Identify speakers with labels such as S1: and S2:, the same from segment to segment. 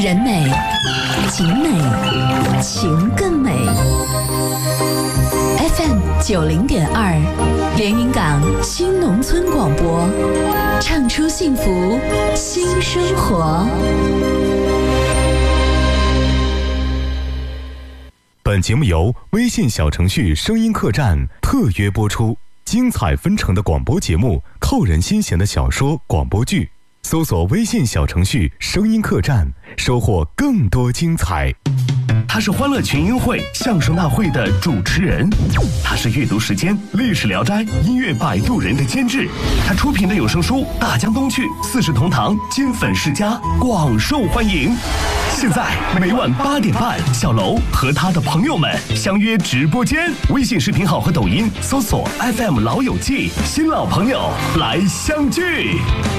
S1: 人美景美情更美。 FM 90.2连云港新农村广播，唱出幸福新生活。
S2: 本节目由微信小程序声音客栈特约播出，精彩纷呈的广播节目，扣人心弦的小说广播剧，搜索微信小程序声音客栈，收获更多精彩。
S3: 他是欢乐群英会相声大会的主持人，他是阅读时间历史聊斋音乐摆渡人的监制，他出品的有声书大江东去四世同堂金粉世家广受欢迎。现在每晚8点半，小楼和他的朋友们相约直播间，微信视频号和抖音搜索 FM 老友记，新老朋友来相聚。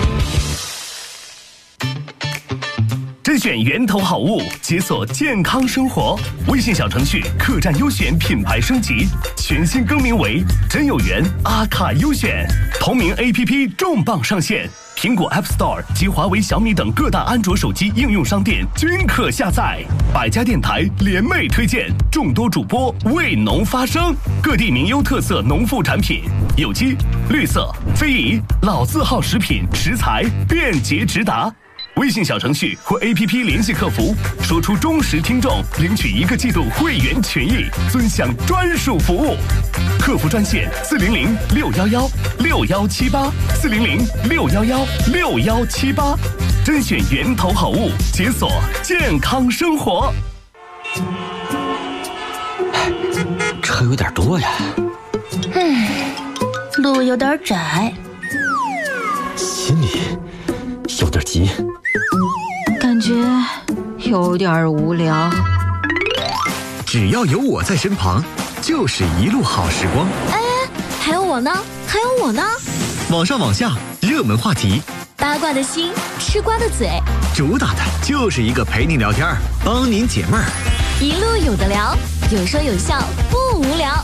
S3: 甄选源头好物，解锁健康生活。微信小程序客栈优选品牌升级，全新更名为真有缘阿卡优选。同名 APP 重磅上线，苹果 App Store 及华为、小米等各大安卓手机应用商店均可下载。百家电台联袂推荐，众多主播为农发声，各地名优特色农副产品，有机、绿色、非遗、老字号食品食材便捷直达。微信小程序或 APP 联系客服，说出忠实听众领取1个季度会员权益，尊享专属服务。客服专线400-611-6178，400-611-6178，甄选源头好物，解锁健康生活。
S4: 车有点多呀，
S5: 路有点窄，
S4: 心里有点急，
S5: 感觉有点无聊。
S6: 只要有我在身旁，就是一路好时光。
S5: 哎，还有我呢，还有我呢。
S6: 网上网下，热门话题，
S5: 八卦的心，吃瓜的嘴，
S6: 主打的就是一个陪您聊天，帮您解闷儿。
S5: 一路有的聊，有说有笑，不无聊。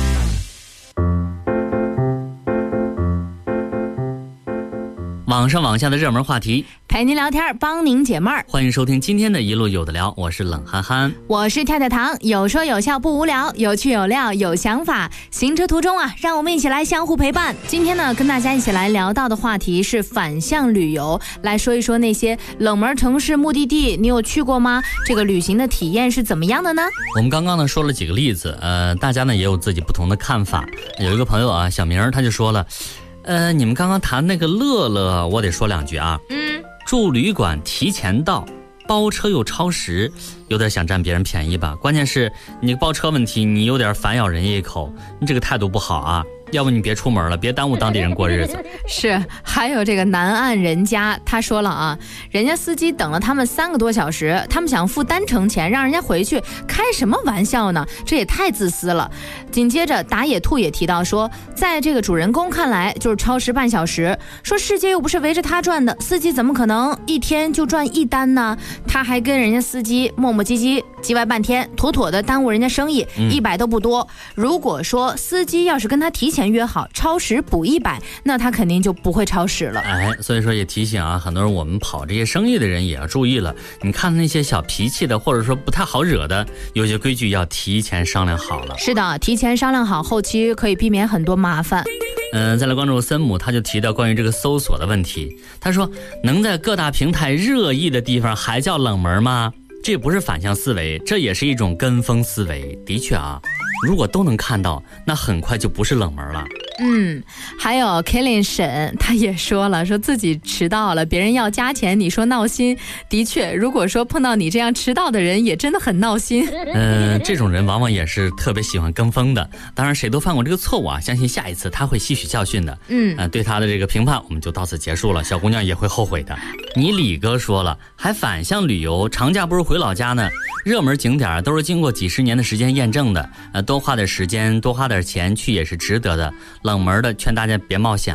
S4: 网上网下的热门话题，
S7: 陪您聊天，帮您解闷儿。
S4: 欢迎收听今天的一路有的聊，我是冷憨憨，
S7: 我是跳跳糖，有说有笑不无聊，有趣有料有想法。行车途中啊，让我们一起来相互陪伴。今天呢，跟大家一起来聊到的话题是反向旅游，来说一说那些冷门城市目的地，你有去过吗？这个旅行的体验是怎么样的呢？
S4: 我们刚刚呢说了几个例子，大家呢也有自己不同的看法。有一个朋友啊，小明他就说了。你们刚刚谈那个乐乐，我得说两句啊。住旅馆提前到，包车又超时，有点想占别人便宜吧。关键是你包车问题，你有点反咬人一口，你这个态度不好啊。要不你别出门了，别耽误当地人过日子。
S7: 是，还有这个南岸人家，他说了啊，人家司机等了他们3个多小时，他们想付单程钱，让人家回去，开什么玩笑呢？这也太自私了。紧接着打野兔也提到说，在这个主人公看来就是超时半小时，说世界又不是围着他转的，司机怎么可能一天就赚1单呢？他还跟人家司机磨磨唧唧叽歪半天，妥妥的耽误人家生意，100都不多。如果说司机要是跟他提前约好超时补100，那他肯定就不会超时了。
S4: 所以说也提醒啊，很多人我们跑这些生意的人也要注意了。你看那些小脾气的，或者说不太好惹的，有些规矩要提前商量好了。
S7: 是的，提前商量好，后期可以避免很多麻烦。
S4: 再来关注森姆，他就提到关于这个搜索的问题。他说，能在各大平台热议的地方还叫冷门吗？这不是反向思维，这也是一种跟风思维。的确啊，如果都能看到，那很快就不是冷门了。
S7: 还有 Killing 沈他也说了，说自己迟到了，别人要加钱，你说闹心。的确，如果说碰到你这样迟到的人，也真的很闹心。
S4: 这种人往往也是特别喜欢跟风的。当然谁都犯过这个错误啊，相信下一次他会吸取教训的。对他的这个评判我们就到此结束了，小姑娘也会后悔的。你李哥说了，还反向旅游，长假不如回老家呢。热门景点都是经过几十年的时间验证的，多花点时间多花点钱去也是值得的。冷门的劝大家别冒险了。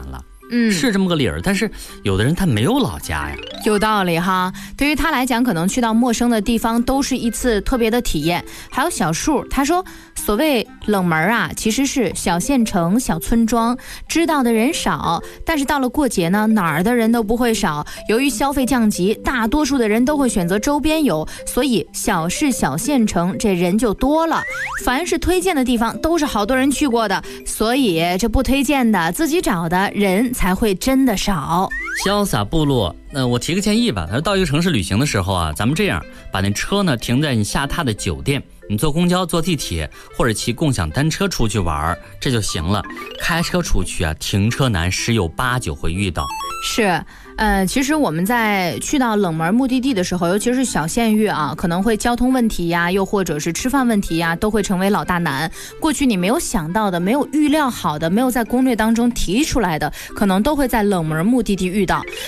S4: 是这么个理儿。但是有的人他没有老家呀，
S7: 有道理哈。对于他来讲，可能去到陌生的地方都是一次特别的体验。还有小树，他说所谓冷门啊，其实是小县城、小村庄，知道的人少，但是到了过节呢，哪儿的人都不会少。由于消费降级，大多数的人都会选择周边游，所以小市小县城这人就多了。凡是推荐的地方都是好多人去过的，所以这不推荐的自己找的人才会真的少。
S4: 潇洒部落，我提个建议吧。他说到一个城市旅行的时候啊，咱们这样把那车呢停在你下榻的酒店，你坐公交、坐地铁或者骑共享单车出去玩，这就行了。开车出去啊，停车难十有八九会遇到。
S7: 是。其实我们在去到冷门目的地的时候，尤其是小县域啊，可能会交通问题呀，又或者是吃饭问题呀，都会成为老大难。过去你没有想到的，没有预料好的，没有在攻略当中提出来的，可能都会在冷门目的地遇到。